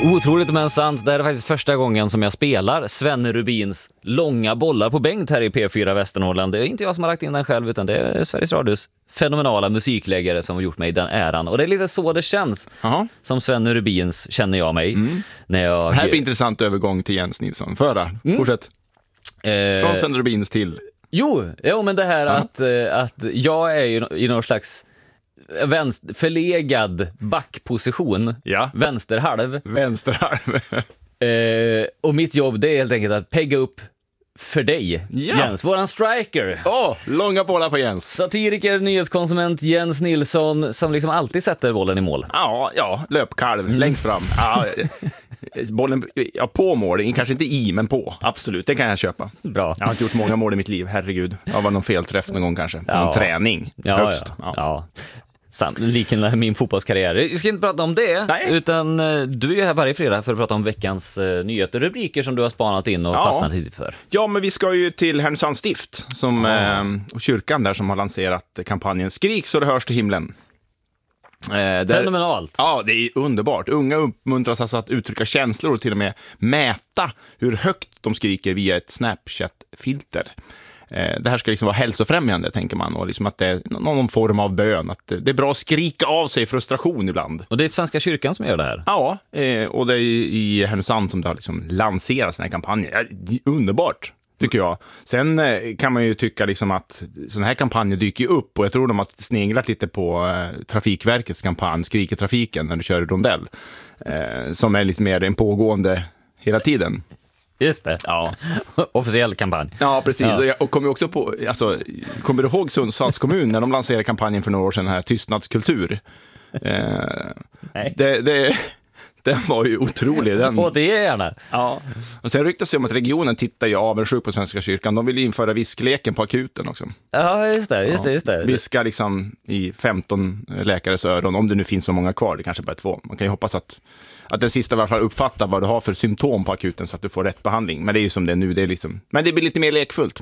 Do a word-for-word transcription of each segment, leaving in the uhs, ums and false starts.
Otroligt men sant, det här är faktiskt första gången som jag spelar Svenne Rubins Långa bollar på bänk här i P fyra Västernorrland. Det är inte jag som har lagt in den själv, utan det är Sveriges Radios fenomenala musikläggare som har gjort mig den äran. Och det är lite så det känns. Aha. Som Svenne Rubins känner jag mig. Mm. När jag... Det här blir intressant övergång till Jens Nilsson. Föra, mm. fortsätt. Eh... Från Svenne Rubins till... Jo, jo men det här att, att jag är ju i någon slags... Vänster, förlegad backposition. Ja. Vänsterhalv. Vänsterhalv. eh, och mitt jobb, det är helt enkelt att pegga upp för dig, ja. Jens, våran striker. Åh, oh, långa bollar på Jens. Satiriker, nyhetskonsument Jens Nilsson, som liksom alltid sätter bollen i mål. Ja, ja, löpkalv, mm. längst fram. Ja, bollen, ja, på mål, kanske inte i, men på. Absolut, det kan jag köpa. Bra. Jag har inte gjort många mål i mitt liv, herregud. Jag var någon felträff någon gång kanske. Ja. Någon träning, ja, högst. Ja, ja. ja. Liken min fotbollskarriär. Vi ska inte prata om det. Nej. Utan du är ju här varje fredag för att prata om veckans uh, nyheter, rubriker som du har spanat in och ja. fastnat lite för. Ja, men vi ska ju till Härnösands stift som, ja. eh, och kyrkan där som har lanserat kampanjen Skrik så det hörs till himlen. Eh, där, Fenomenalt. Ja, det är underbart. Unga uppmuntras alltså att uttrycka känslor och till och med mäta hur högt de skriker via ett Snapchat-filter. Det här ska liksom vara hälsofrämjande, tänker man, och liksom att det är någon form av bön, att det är bra att skrika av sig frustration ibland. Och det är Svenska kyrkan som gör det här? Ja, och det är i Härnösand som det har liksom lanserats den här kampanjen. Underbart, tycker jag. Sen kan man ju tycka liksom att sådana här kampanjer dyker upp, och jag tror de har sneglat lite på Trafikverkets kampanj Skrik i trafiken när du kör i rondell, som är lite mer en pågående hela tiden. Just det. Ja. Officiell kampanj. Ja, precis. Ja. Och jag kommer också på, alltså, kommer du ihåg Sundsvalls kommun när de lanserade kampanjen för några år sedan, här tystnadskultur? Eh, Nej. Det, det, den var ju otrolig. Den... Och det är gärna. Ja. Och sen ryktas det om att regionen tittar ju avundsjuk på Svenska kyrkan. De vill införa viskleken på akuten också. Ja, just det. Just det, just det. Viska liksom i femton läkares öron, om det nu finns så många kvar. Det kanske bara är två. Man kan ju hoppas att Att den sista i alla fall uppfattar vad du har för symptom på akuten så att du får rätt behandling. Men det är ju som det är nu. Det är liksom... Men det blir lite mer lekfullt.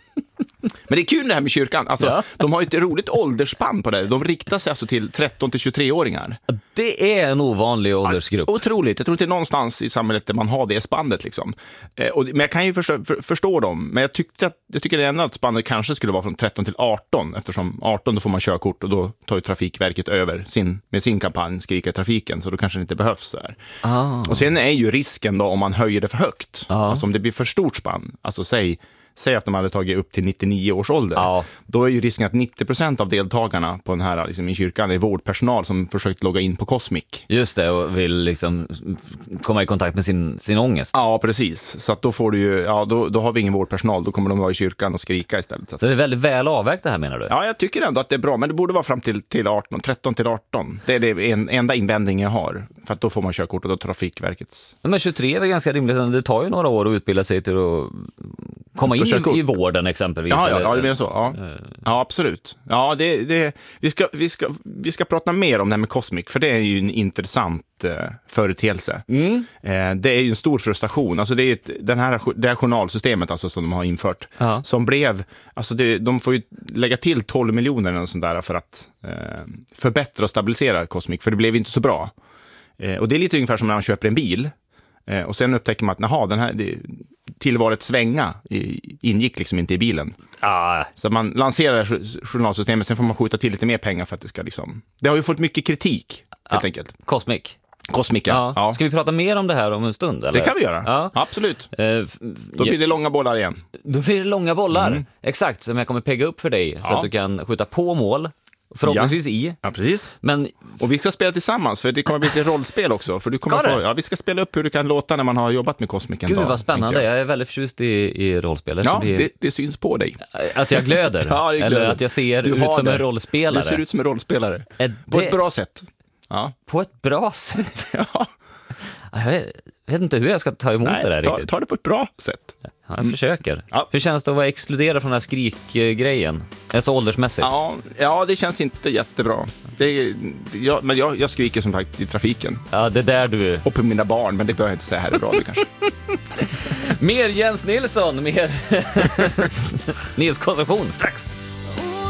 Men det är kul det här med kyrkan. Alltså, ja. De har ju ett roligt åldersspann på det. De riktar sig alltså till tretton till tjugotre-åringar. Det är en ovanlig åldersgrupp. Ja, otroligt. Jag tror att det är någonstans i samhället där man har det spannet. Liksom. Eh, och, men jag kan ju förstå, för, förstå dem. Men jag, tyckte att, jag tycker ändå att spannet kanske skulle vara från tretton till arton. Eftersom arton då får man körkort och då tar ju Trafikverket över sin, med sin kampanj Skrika i trafiken. Så då kanske det inte behövs där. Ah. Och sen är ju risken då om man höjer det för högt. Ah. Alltså om det blir för stort spann. Alltså säg... Säg att de hade tagit upp till nittionio års ålder. Ja. Då är ju risken att nittio procent av deltagarna på den här liksom, i kyrkan är vårdpersonal som försökt logga in på Cosmic. Just det, och vill liksom komma i kontakt med sin, sin ångest. Ja, precis. Så att då får du ju, ja, då, då har vi ingen vårdpersonal. Då kommer de vara i kyrkan och skrika istället. Så, så det är väldigt väl avvägt det här, menar du? Ja, jag tycker ändå att det är bra. Men det borde vara fram till, till arton, tretton till arton. Det är det en, enda invändning jag har. För att då får man körkort och då Trafikverkets. Men tjugotre är ganska rimligt. Det tar ju några år att utbilda sig till att komma in i, i vården exempelvis. Ja, ja, ja, det blir så. Ja, ja absolut. Ja, det, det, vi, ska, vi, ska, vi ska prata mer om det här med Cosmic, för det är ju en intressant uh, företeelse. Mm. Uh, det är ju en stor frustration. Alltså det är ett, den här, det här journalsystemet alltså, som de har infört, ja. Som blev, alltså det, de får ju lägga till tolv miljoner eller sånt där för att uh, förbättra och stabilisera Cosmic, för det blev inte så bra. Uh, och det är lite ungefär som när man köper en bil. Och sen upptäcker man att naha, den här det, tillvaret svänga ingick liksom inte i bilen. Ah. Så man lanserar journalsystemet, sen får man skjuta till lite mer pengar för att det ska liksom... Det har ju fått mycket kritik, helt ah. enkelt. Cosmic. Cosmic, ja. Ja. Ska vi prata mer om det här om en stund? Eller? Det kan vi göra, ja. Absolut. Uh, Då blir det långa bollar igen. Då blir det långa bollar, mm. Exakt, som jag kommer pegga upp för dig, ja. Så att du kan skjuta på mål. Förhoppningsvis ja. i. Ja, precis. Men... Och vi ska spela tillsammans, för det kommer bli ett rollspel också. För du kommer få, ja, vi ska spela upp hur du kan låta när man har jobbat med Cosmic en Gud, dag. Gud vad spännande, jag. jag är väldigt förtjust i, i rollspel. Ja, blir... det, det syns på dig. Att jag glöder, ja, det eller att jag ser du ut som det. en rollspelare. Du ser ut som en rollspelare. Är på det... ett bra sätt. Ja. På ett bra sätt? Ja. Jag vet, jag vet inte hur jag ska ta emot Nej, det där ta, riktigt. Ta det på ett bra sätt. Ja, jag mm. försöker. Ja. Hur känns det att vara exkluderad från den här skrikgrejen? Alltså åldersmässigt. Ja, ja, det känns inte jättebra. Det är, jag, men jag, jag skriker som sagt i trafiken. Ja, det är där du... Och på mina barn, men det behöver jag inte säga här i radio kanske. Mer Jens Nilsson, mer nyhetskonsumtion strax.